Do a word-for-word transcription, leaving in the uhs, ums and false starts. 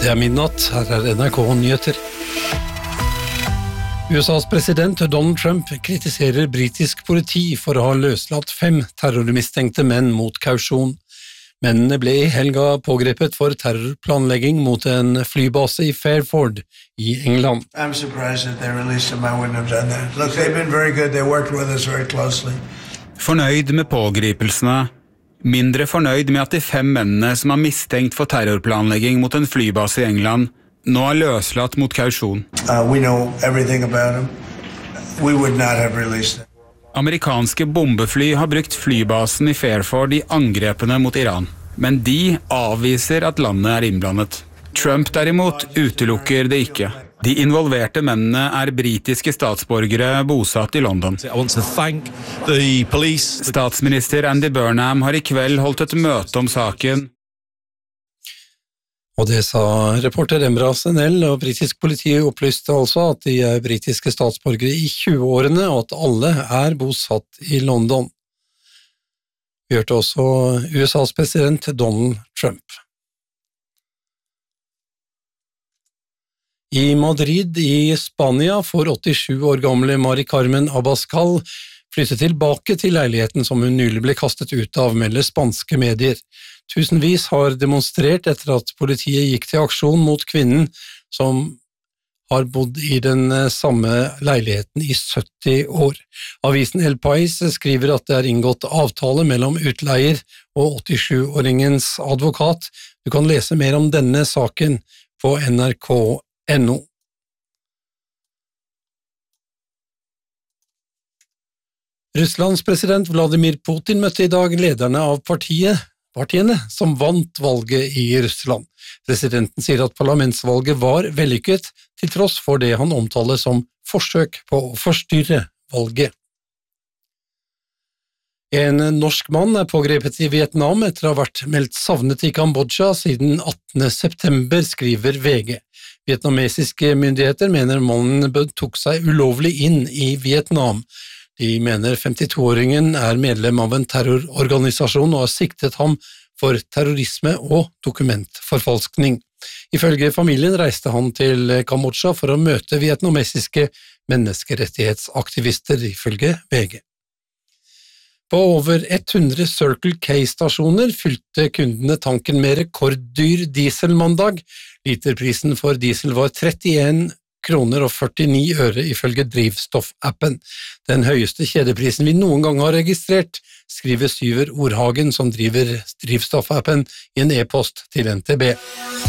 Det er midnatt, her er N R K-nyheter. U S A's president Donald Trump kritiserer britisk politi for å ha løslatt fem terrormistenkte menn mot kausjon. Mennene ble i helga pågrepet for terrorplanlegging mot en flybase i Fairford i England. I'm surprised that they released them. I wouldn't have done that. Look, they've been very good. They worked with us very closely. Fornøyd med pågripelsene, mindre fornøyd med at de fem mennene som har mistenkt for terrorplanlegging mot en flybase i England, nå er løslatt mot kausjon. Uh, we know everything about them. We would not have released them. Amerikanske bombefly har brukt flybasen i Fairford i angrepene mot Iran, men de avviser at landet er innblandet. Trump derimot utelukker det ikke. De involverte mennene er britiske statsborgere bosatt i London. Statsminister Andy Burnham har i kveld holdt et møte om saken. Og det sa reporter Emra Senel, og britisk politi opplyste altså at de er britiske statsborgere i tjue-årene, og at alle er bosatt i London. Vi hørte også U S A's president Donald Trump. I Madrid i Spania får åttisju år gamle Mari Carmen Abascal flytte tilbake til leiligheten som hun nylig ble kastet ut av, melder spanske medier. Tusenvis har demonstrert etter at politiet gikk til aksjon mot kvinnen som har bodd i den samme leiligheten i sytti år. Avisen El País skriver at det er inngått avtale mellom utleier og åttisju-åringens advokat. Du kan lese mer om denne saken på N R K punktum no. Russlands president Vladimir Putin møtte i dag lederne av partiet, partiene som vant valget i Russland. Presidenten sier at parlamentsvalget var vellykket, til tross for det han omtaler som forsøk på å forstyrre valget. En norsk mann er pågrepet i Vietnam etter å ha vært meldt savnet i Kambodsja siden attende september, skriver V G. Vietnamesiske myndigheter mener mannen tok seg ulovlig inn i Vietnam. De mener femtito-åringen er medlem av en terrororganisasjon og har siktet ham for terrorisme og dokumentforfalskning. Ifølge familien reiste han til Kambodsja for å møte vietnamesiske menneskerettighetsaktivister, ifølge V G. På over hundre Circle K-stasjoner fylte kundene tanken med rekorddyr diesel mandag. Literprisen for diesel var trettien kroner og førtini øre ifølge drivstoffappen. Den høyeste kjedeprisen vi noen gang har registrert, skriver Syver Orhagen som driver drivstoffappen i en e-post til N T B.